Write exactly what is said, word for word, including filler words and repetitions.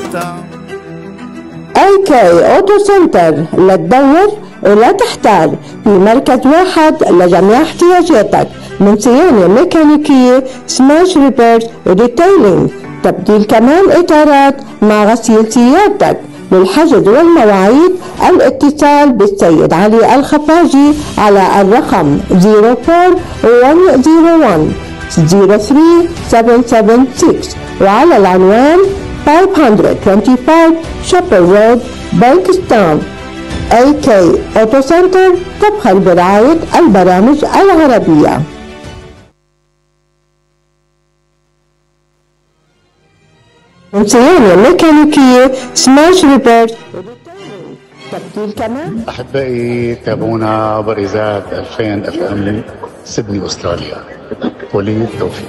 اي كي اوتو سنتر، لا تدور ولا تحتار، في مركز واحد لجميع احتياجاتك من صيانة ميكانيكية، سماش ريبيرز وريتيلينج، تبديل كمان اطارات مع غسيل سيارتك. للحجز والمواعيد الاتصال بالسيد علي الخفاجي على الرقم صفر أربعة صفر واحد صفر واحد صفر ثلاثة سبعة ستة وعلى العنوان خمسمائة وخمسة وعشرين شابل رود، بانكستاون. اي كي اوتو سنتر تبخل برعاية البرامج العربية. من صيانة ميكانيكية، سماش ريبيرز، تبديل كمان. أحبائي تابعونا عبر إذاعة ألفين اف ام سيدني أستراليا. وليد توفيق.